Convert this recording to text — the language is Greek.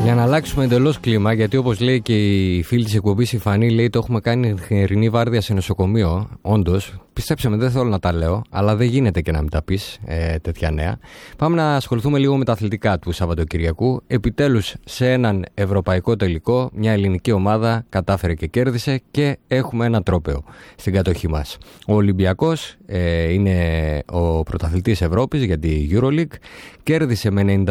Για να αλλάξουμε εντελώς κλίμα, γιατί όπως λέει και η φίλη της εκπομπής η Φανή, λέει το έχουμε κάνει νυχτερινή βάρδια σε νοσοκομείο. Όντως, πιστέψτε με, δεν θέλω να τα λέω, αλλά δεν γίνεται και να μην τα πεις τέτοια νέα. Πάμε να ασχοληθούμε λίγο με τα αθλητικά του Σαββατοκυριακού. Επιτέλους, σε έναν ευρωπαϊκό τελικό, μια ελληνική ομάδα κατάφερε και κέρδισε και έχουμε ένα τρόπαιο στην κατοχή μας. Ο Ολυμπιακός είναι ο πρωταθλητής Ευρώπης για τη EuroLeague. Κέρδισε με